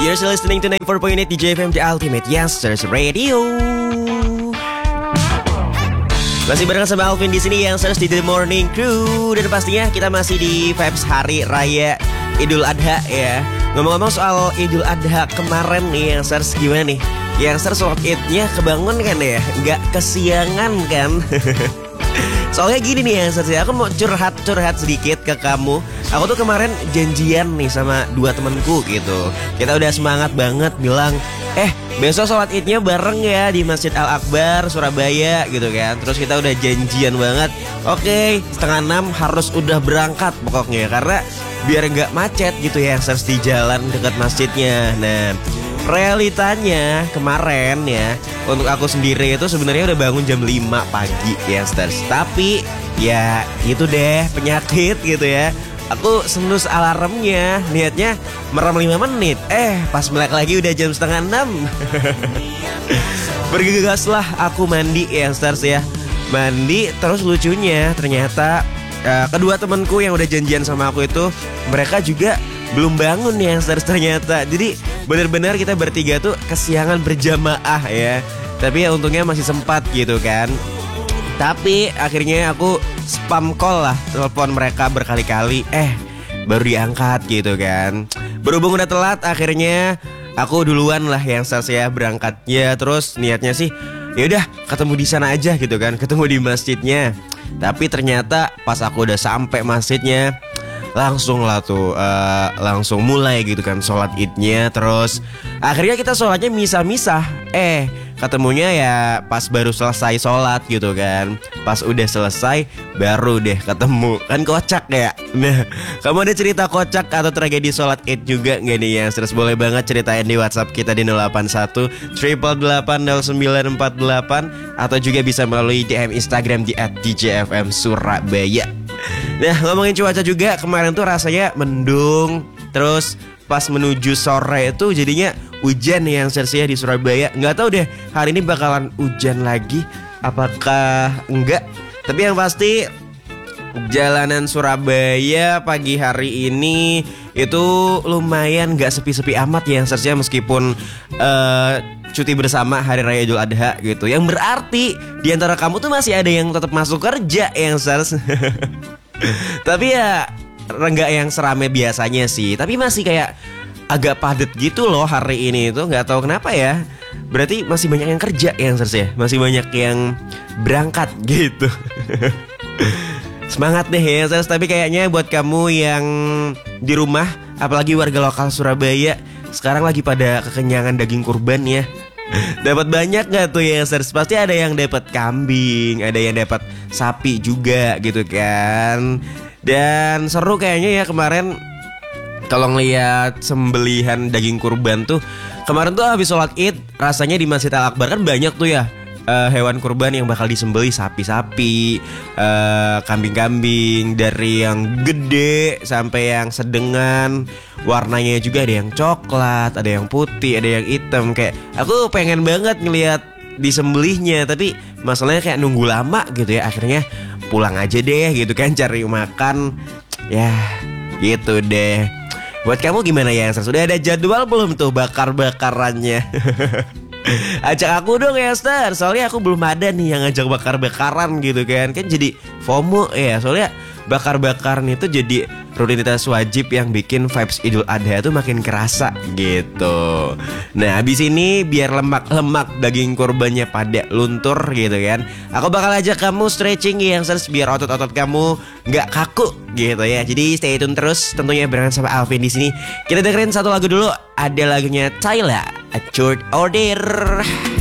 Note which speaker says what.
Speaker 1: You're still listening to 94.8 DJ FM, The Ultimate Youngsters Radio. Masih bareng sama Alvin di sini Youngsters di The Morning Crew. Dan pastinya kita masih di vibes Hari Raya Idul Adha ya. Ngomong-ngomong soal Idul Adha kemarin nih Youngsters, gimana nih? Youngsters sholat Idnya kebangun kan ya? Nggak kesiangan kan? Soalnya gini nih Youngsters ya, aku mau curhat sedikit ke kamu. Aku tuh kemarin janjian nih sama dua temenku gitu. Kita udah semangat banget bilang, besok sholat Idnya bareng ya di Masjid Al-Akbar Surabaya gitu kan. Terus kita udah janjian banget, oke, 5:30 harus udah berangkat pokoknya, karena biar gak macet gitu ya Youngsters di jalan dekat masjidnya. Nah, realitanya kemarin ya, untuk aku sendiri itu sebenarnya udah bangun jam 5 pagi Youngsters. Tapi ya itu deh, penyakit gitu ya. Aku senus alarmnya, niatnya merem 5 menit. Pas melek lagi udah jam 5:30. Bergegaslah aku mandi Youngsters ya. Mandi, terus lucunya ternyata kedua temanku yang udah janjian sama aku itu, mereka juga belum bangun Youngsters ternyata. Jadi benar-benar kita bertiga tuh kesiangan berjamaah ya. Tapi ya untungnya masih sempat gitu kan. Tapi akhirnya aku spam call lah, telepon mereka berkali-kali, baru diangkat gitu kan. Berhubung udah telat, akhirnya aku duluan lah yang saya berangkatnya. Terus niatnya sih, yaudah ketemu di sana aja gitu kan, ketemu di masjidnya. Tapi ternyata pas aku udah sampai masjidnya, langsung lah tuh langsung mulai gitu kan sholat Idnya. Terus akhirnya kita sholatnya misah-misah. Ketemunya ya pas baru selesai sholat gitu kan. Pas udah selesai baru deh ketemu. Kan kocak ya. Nah, kamu ada cerita kocak atau tragedi sholat Id juga gak nih yang terus boleh banget ceritain di WhatsApp kita di 081 888 0948, atau juga bisa melalui DM Instagram di @djfmsurabaya. Nah, ngomongin cuaca juga, kemarin tuh rasanya mendung. Terus pas menuju sore itu jadinya hujan nih yang sersinya di Surabaya. Nggak tahu deh hari ini bakalan hujan lagi apakah enggak. Tapi yang pasti jalanan Surabaya pagi hari ini itu lumayan nggak sepi-sepi amat ya yang sersinya, meskipun cuti bersama Hari Raya Idul Adha gitu. Yang berarti di antara kamu tuh masih ada yang tetap masuk kerja yang sers. Tapi ya enggak yang serame biasanya sih. Tapi masih kayak agak padat gitu loh hari ini itu. Nggak tahu kenapa ya. Berarti masih banyak yang kerja yang sers ya. Masih banyak yang berangkat gitu. Semangat deh ya sers. Tapi kayaknya buat kamu yang di rumah, apalagi warga lokal Surabaya, sekarang lagi pada kekenyangan daging kurban ya. Dapat banyak gak tuh ya sers? Pasti ada yang dapat kambing, ada yang dapat sapi juga gitu kan. Dan seru kayaknya ya kemarin kalau ngeliat sembelihan daging kurban tuh. Kemarin tuh habis sholat Id, rasanya di Masjid Al-Akbar kan banyak tuh ya hewan kurban yang bakal disembelih, sapi-sapi, kambing-kambing, dari yang gede sampai yang sedengan. Warnanya juga ada yang coklat, ada yang putih, ada yang hitam. Kayak aku pengen banget ngelihat disembelihnya, tapi masalahnya kayak nunggu lama gitu ya. Akhirnya pulang aja deh gitu kan, cari makan. Ya gitu deh. Buat kamu gimana ya? Sudah ada jadwal belum tuh bakar-bakarannya? Ajak aku dong ya Esther. Soalnya aku belum ada nih yang ngajak bakar-bakaran gitu kan. Kan jadi FOMO ya. Soalnya bakar-bakaran itu jadi rutinitas wajib yang bikin vibes Idul Adha tuh makin kerasa gitu. Nah habis ini biar lemak-lemak daging kurbannya pada luntur gitu kan, aku bakal ajak kamu stretching yang sers biar otot-otot kamu nggak kaku gitu ya. Jadi stay tune terus tentunya barengan sama Alvin di sini. Kita dengerin satu lagu dulu. Ada lagunya Tyla, A Short Order.